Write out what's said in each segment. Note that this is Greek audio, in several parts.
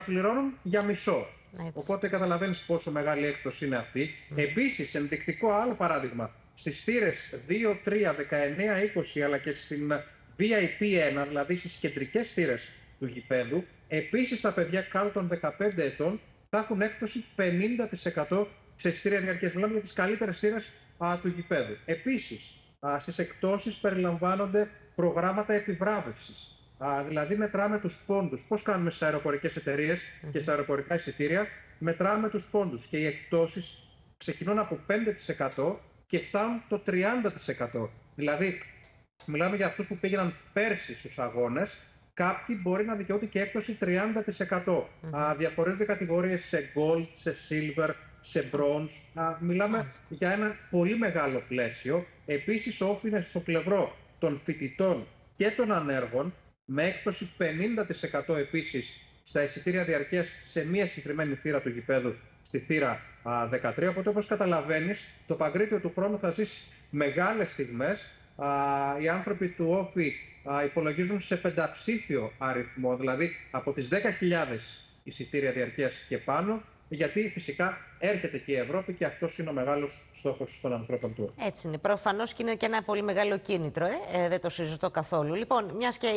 πληρώνουν για μισό. Έτσι. Οπότε καταλαβαίνεις πόσο μεγάλη έκπτωση είναι αυτή. Επίσης, ενδεικτικό άλλο παράδειγμα, στις θύρες 2, 3, 19, 20 αλλά και στην VIP 1, δηλαδή στις κεντρικές θύρες του γηπέδου, επίσης τα παιδιά κάτω των 15 ετών θα έχουν έκπτωση 50% σε εισιτήρια διαρκείας. Μιλάμε για τις καλύτερες θύρες του γηπέδου. Επίσης, στις εκπτώσεις περιλαμβάνονται προγράμματα επιβράβευσης. Δηλαδή, μετράμε τους πόντους. Πώς κάνουμε στις αεροπορικές εταιρείες και στα αεροπορικά εισιτήρια, μετράμε τους πόντους. Και οι εκπτώσεις ξεκινούν από 5% και φτάνουν το 30%. Δηλαδή, μιλάμε για αυτούς που πήγαιναν πέρσι στους αγώνες, κάποιοι μπορεί να δικαιούνται και έκπτωση 30%. Διαχωρίζονται κατηγορίες σε gold, σε silver, σε bronze. Μιλάμε για ένα πολύ μεγάλο πλαίσιο. Επίσης, όφιλε στο πλευρό των φοιτητών και των ανέργων, με έκπτωση 50% επίσης στα εισιτήρια διαρκείας σε μία συγκεκριμένη θύρα του γηπέδου, στη θύρα 13. Οπότε, όπως καταλαβαίνεις, το Παγκρίτιο του χρόνου θα ζήσει μεγάλες στιγμές. Οι άνθρωποι του Όφη υπολογίζουν σε πενταψήφιο αριθμό, δηλαδή από τις 10.000 εισιτήρια διαρκείας και πάνω, γιατί φυσικά έρχεται και η Ευρώπη και αυτός είναι ο μεγάλος στόχος των ανθρώπων του. Έτσι είναι. Προφανώς και είναι και ένα πολύ μεγάλο κίνητρο, δεν το συζητώ καθόλου. Λοιπόν, μιας και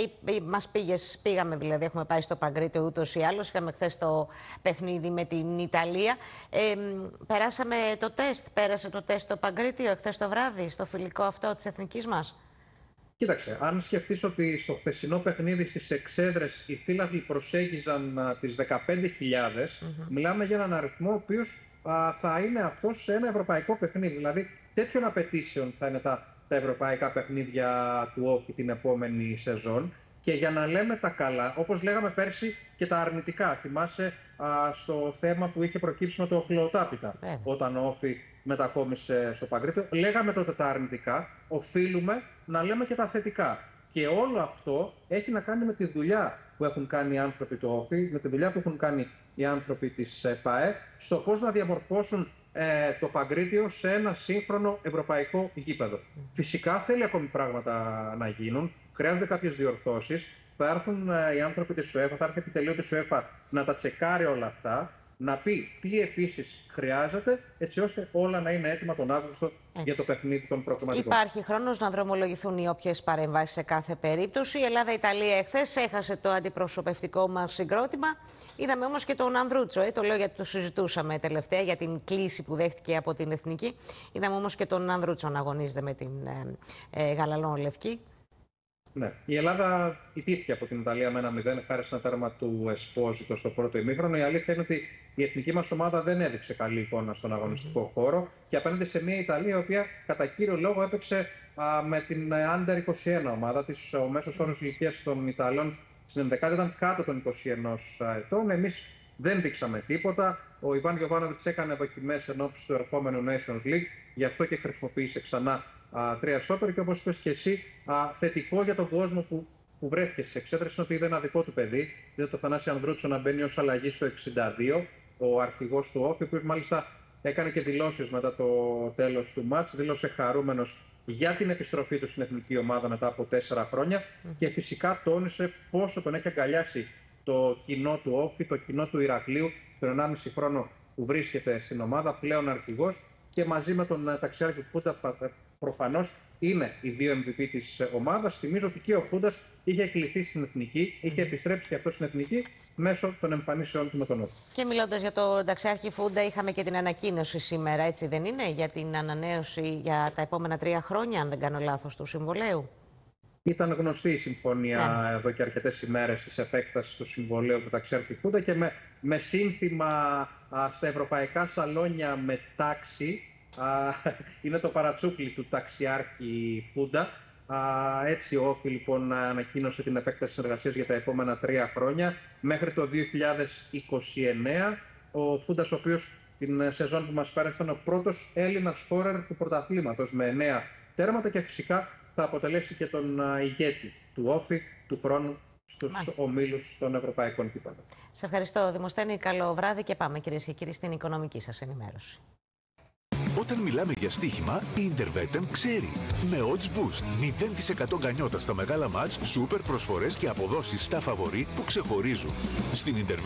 πήγαμε δηλαδή, έχουμε πάει στο Παγκρίτιο ούτως ή άλλως, είχαμε χθες το παιχνίδι με την Ιταλία. Περάσαμε το τεστ, πέρασε το τεστ το Παγκρίτιο χθες το βράδυ, στο φιλικό αυτό της εθνικής μας. Κοίταξε, αν σκεφτείς ότι στο χθεσινό παιχνίδι στις εξέδρες οι φύλαθλοι προσέγγιζαν τις 15.000, μιλάμε για έναν αριθμό ο οποίος θα είναι αυτός σε ένα ευρωπαϊκό παιχνίδι. Δηλαδή, τέτοιων απαιτήσεων θα είναι τα ευρωπαϊκά παιχνίδια του Όφη την επόμενη σεζόν. Και για να λέμε τα καλά, όπως λέγαμε πέρσι και τα αρνητικά, θυμάσαι στο θέμα που είχε προκύψει με το οχλεοτάπητα, όταν ο Όφη μετακόμισε στο Παγκρίτιο, λέγαμε τότε τα αρνητικά, οφείλουμε να λέμε και τα θετικά. Και όλο αυτό έχει να κάνει με τη δουλειά που έχουν κάνει οι άνθρωποι του Όφη, με τη δουλειά που έχουν κάνει οι άνθρωποι της ΠΑΕ, στο πώς να διαμορφώσουν το Παγκρίτιο σε ένα σύγχρονο ευρωπαϊκό γήπεδο. Φυσικά θέλει ακόμη πράγματα να γίνουν, χρειάζονται κάποιες διορθώσεις. Θα έρθουν οι άνθρωποι της UEFA, θα έρθει επιτελείο της UEFA να τα τσεκάρει όλα αυτά, να πει τι επίσης χρειάζεται, έτσι ώστε όλα να είναι έτοιμα τον Αύγουστο για το παιχνίδι των προκριματικών. Υπάρχει χρόνος να δρομολογηθούν οι όποιες παρεμβάσεις σε κάθε περίπτωση. Η Ελλάδα-Ιταλία εχθές έχασε το αντιπροσωπευτικό μας συγκρότημα. Είδαμε όμως και τον Ανδρούτσο, το λέω γιατί το συζητούσαμε τελευταία για την κλίση που δέχτηκε από την Εθνική. Είδαμε όμως και τον Ανδρούτσο να αγωνίζεται με την Γαλανό-Λευκή. Ναι. Η Ελλάδα ιτήθηκε από την Ιταλία με 1-0, χάρη σε ένα τέρμα του Εσπόζητο στο πρώτο ημίχρονο. Η αλήθεια είναι ότι η εθνική μας ομάδα δεν έδειξε καλή εικόνα στον αγωνιστικό χώρο και απέναντι σε μια Ιταλία η οποία κατά κύριο λόγο έπαιξε με την Under 21 ομάδα της. Ο μέσος όρος ηλικίας των Ιταλών στην ενδεκάδα ήταν κάτω των 21 ετών. Εμείς δεν δείξαμε τίποτα. Ο Ιβάν Γιοβάνοβιτς έκανε δοκιμές ενόψει του ερχόμενου Nations League, γι' αυτό και χρησιμοποίησε ξανά 3 στόπερ. Και όπως είπες και εσύ, θετικό για τον κόσμο που βρέθηκε στις εξέδρες είναι ότι είδε ένα δικό του παιδί. Είδε το Θανάση Ανδρούτσο να μπαίνει ως αλλαγή στο 62, ο αρχηγός του Όφη, ο οποίος μάλιστα έκανε και δηλώσεις μετά το τέλος του μάτς. Δήλωσε χαρούμενος για την επιστροφή του στην εθνική ομάδα μετά από 4 χρόνια και φυσικά τόνισε πόσο τον έχει αγκαλιάσει το κοινό του Όφη, το κοινό του Ηρακλείου, τον 1,5 χρόνο που βρίσκεται στην ομάδα, πλέον αρχηγός, και μαζί με τον ταξιάρχη Φούντα προφανώς είναι οι δύο MVP της ομάδας. Θυμίζω ότι και ο Φούντας είχε κληθεί στην εθνική, είχε επιστρέψει και αυτό στην εθνική μέσω των εμφανίσεων του με τον Όφη. Και μιλώντας για τον ταξιάρχη Φούντα, είχαμε και την ανακοίνωση σήμερα, έτσι δεν είναι, για την ανανέωση για τα επόμενα 3 χρόνια, αν δεν κάνω λάθος, του συμβολαίου. Ήταν γνωστή η συμφωνία εδώ και αρκετές ημέρες της επέκτασης του συμβολαίου του ταξιάρχη Φούντα και με σύνθημα στα ευρωπαϊκά σαλόνια με τάξη. Είναι το παρατσούκλι του ταξιάρχη Φούντα. Έτσι ο Όφη λοιπόν ανακοίνωσε την επέκταση συνεργασίας για τα επόμενα 3 χρόνια μέχρι το 2029. Ο Φούντας, ο οποίος την σεζόν που μας πέρασε ήταν ο πρώτος Έλληνας σκόρερ του πρωταθλήματος με 9 τέρματα και φυσικά θα αποτελέσει και τον ηγέτη του Όφη του χρόνου στους ομίλους των ευρωπαϊκών κύπελλων. Σε ευχαριστώ, Δημοσθένη. Καλό βράδυ και πάμε, κυρίες και κύριοι, στην οικονομική σας ενημέρωση. Όταν μιλάμε για στοίχημα, η Intervetem ξέρει. Με Odds Boost, 0% γκανιότα στα μεγάλα μάτς, σούπερ προσφορές και αποδόσεις στα φαβορί που ξεχωρίζουν. Στην Intervetem